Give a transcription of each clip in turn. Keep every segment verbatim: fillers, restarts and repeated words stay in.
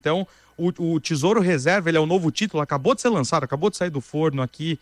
Então, o, o Tesouro Reserva, ele é o novo título, acabou de ser lançado, acabou de sair do forno aqui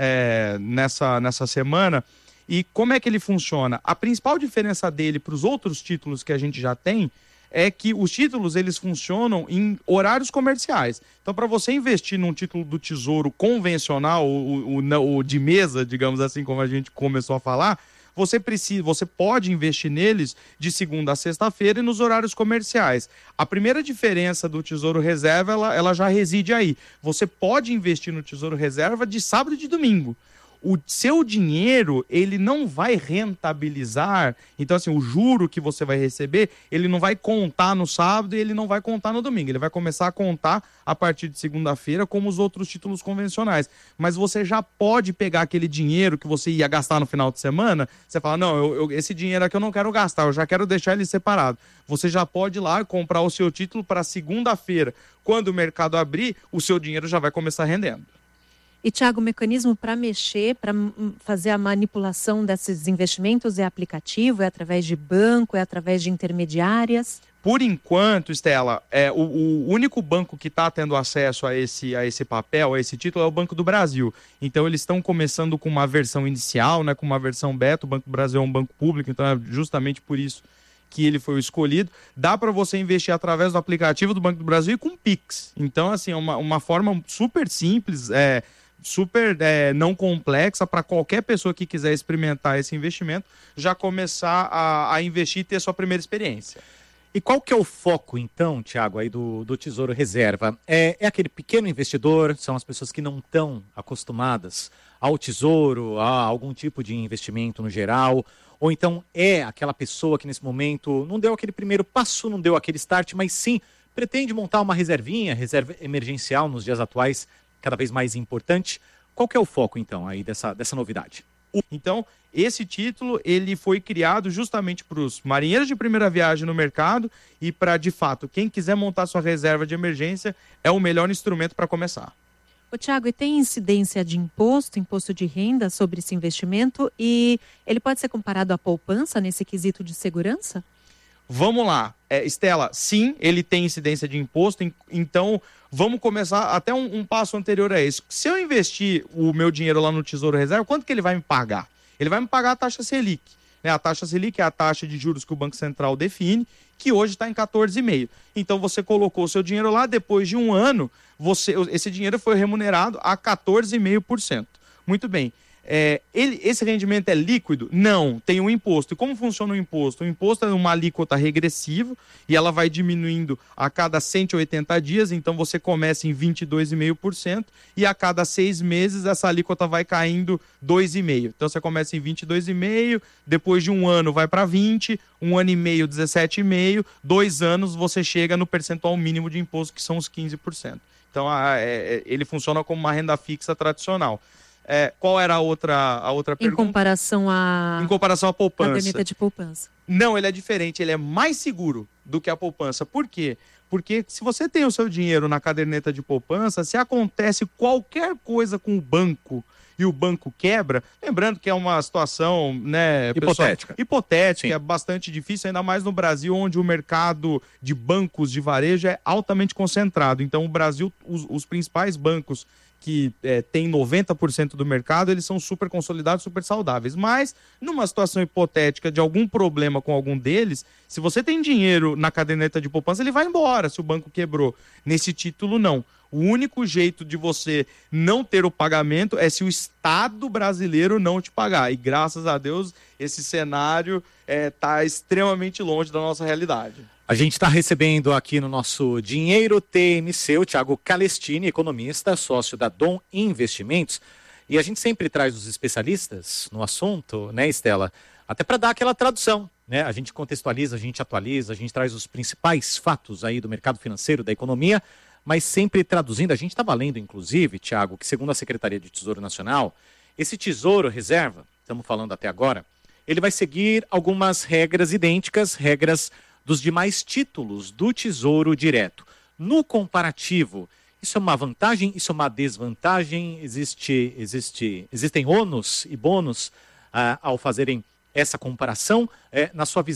é, nessa, nessa semana. E como é que ele funciona? A principal diferença dele para os outros títulos que a gente já tem é que os títulos, eles funcionam em horários comerciais. Então, para você investir num título do Tesouro convencional, o, o, o de mesa, digamos assim, como a gente começou a falar, você precisa, você pode investir neles de segunda a sexta-feira e nos horários comerciais. A primeira diferença do Tesouro Reserva, ela, ela já reside aí. Você pode investir no Tesouro Reserva de sábado e de domingo. O seu dinheiro, ele não vai rentabilizar, então assim, o juro que você vai receber, ele não vai contar no sábado e ele não vai contar no domingo, ele vai começar a contar a partir de segunda-feira como os outros títulos convencionais, mas você já pode pegar aquele dinheiro que você ia gastar no final de semana, você fala, não, eu, eu, esse dinheiro aqui eu não quero gastar, eu já quero deixar ele separado, você já pode ir lá comprar o seu título para segunda-feira, quando o mercado abrir, o seu dinheiro já vai começar rendendo. E, Thiago, o mecanismo para mexer, para fazer a manipulação desses investimentos é aplicativo, é através de banco, é através de intermediárias? Por enquanto, Estela, é, o, o único banco que está tendo acesso a esse, a esse papel, a esse título, é o Banco do Brasil. Então, eles estão começando com uma versão inicial, né, com uma versão beta. O Banco do Brasil é um banco público, então é justamente por isso que ele foi o escolhido. Dá para você investir através do aplicativo do Banco do Brasil e com Pix. Então, assim, é uma, uma forma super simples, é, super é, não complexa para qualquer pessoa que quiser experimentar esse investimento, já começar a, a investir e ter sua primeira experiência. E qual que é o foco, então, Thiago, aí do, do Tesouro Reserva? É, é aquele pequeno investidor, são as pessoas que não estão acostumadas ao tesouro, a algum tipo de investimento no geral, ou então é aquela pessoa que nesse momento não deu aquele primeiro passo, não deu aquele start, mas sim pretende montar uma reservinha, reserva emergencial nos dias atuais, cada vez mais importante. Qual que é o foco, então, aí dessa, dessa novidade? Então, esse título, ele foi criado justamente para os marinheiros de primeira viagem no mercado e para, de fato, quem quiser montar sua reserva de emergência, é o melhor instrumento para começar. Ô, Thiago, e tem incidência de imposto, imposto de renda sobre esse investimento? E ele pode ser comparado à poupança nesse quesito de segurança? Vamos lá, é, Estela, sim, ele tem incidência de imposto, então vamos começar até um, um passo anterior a isso. Se eu investir o meu dinheiro lá no Tesouro Reserva, quanto que ele vai me pagar? Ele vai me pagar a taxa Selic, né? A taxa Selic é a taxa de juros que o Banco Central define, que hoje está em quatorze vírgula cinco por cento. Então você colocou o seu dinheiro lá, depois de um ano, você, esse dinheiro foi remunerado a quatorze vírgula cinco por cento. Muito bem. É, ele, esse rendimento é líquido? Não, tem um imposto. E como funciona o imposto? O imposto é uma alíquota regressiva e ela vai diminuindo a cada cento e oitenta dias, então você começa em vinte e dois vírgula cinco por cento e a cada seis meses essa alíquota vai caindo dois vírgula cinco por cento. Então você começa em vinte e dois vírgula cinco por cento, depois de um ano vai para vinte, um ano e meio dezessete vírgula cinco por cento, dois anos você chega no percentual mínimo de imposto, que são os quinze por cento. Então a, é, ele funciona como uma renda fixa tradicional. É, qual era a outra, a outra pergunta? Em comparação a... Em comparação à poupança. Caderneta de poupança. Não, ele é diferente, ele é mais seguro do que a poupança. Por quê? Porque se você tem o seu dinheiro na caderneta de poupança, se acontece qualquer coisa com o banco e o banco quebra, lembrando que é uma situação, né, hipotética, pessoal, hipotética, Sim. é bastante difícil, ainda mais no Brasil, onde o mercado de bancos de varejo é altamente concentrado. Então, o Brasil, os, os principais bancos que é, tem noventa por cento do mercado, eles são super consolidados, super saudáveis. Mas, numa situação hipotética de algum problema com algum deles, se você tem dinheiro na caderneta de poupança, ele vai embora se o banco quebrou. Nesse título, não. O único jeito de você não ter o pagamento é se o Estado brasileiro não te pagar. E, graças a Deus, esse cenário está é, extremamente longe da nossa realidade. A gente está recebendo aqui no nosso Dinheiro T M C o Thiago Calestini, economista, sócio da Dom Investimentos. E a gente sempre traz os especialistas no assunto, né, Estela? Até para dar aquela tradução, né? A gente contextualiza, a gente atualiza, a gente traz os principais fatos aí do mercado financeiro, da economia, mas sempre traduzindo. A gente estava lendo, inclusive, Thiago, que segundo a Secretaria de Tesouro Nacional, esse Tesouro Reserva, estamos falando até agora, ele vai seguir algumas regras idênticas, regras dos demais títulos do Tesouro Direto. No comparativo, isso é uma vantagem, isso é uma desvantagem? Existe, existe, existem ônus e bônus ah, ao fazerem essa comparação? É, na sua visão,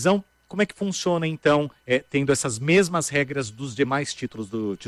como é que funciona, então, é, tendo essas mesmas regras dos demais títulos do